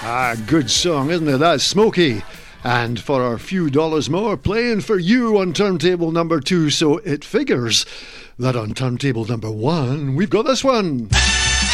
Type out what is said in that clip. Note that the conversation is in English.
Ah, good song, isn't it? That's Smokey. And for our few dollars more, playing for you on turntable number 2, so it figures that on turntable number 1, we've got this one.